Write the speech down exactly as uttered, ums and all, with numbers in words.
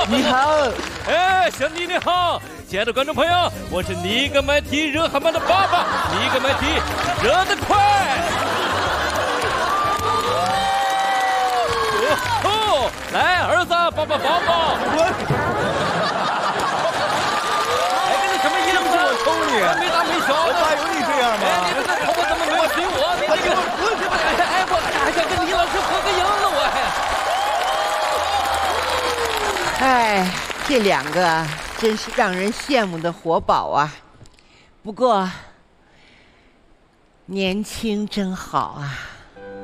你好， 哎，小妮你好，亲爱的观众朋友，我是尼格麦提热汗曼的爸爸，尼格麦提，热得快。哦，来，儿子，抱抱抱抱。哎，跟你什么样子？ 我抽你， 没大没小的。 我爸有你这样吗？ 哎，你这头发怎么没有随我？你这个，哎，我还想跟倪老师合个影呢，我还。哎，这两个真是让人羡慕的活宝啊！不过，年轻真好啊。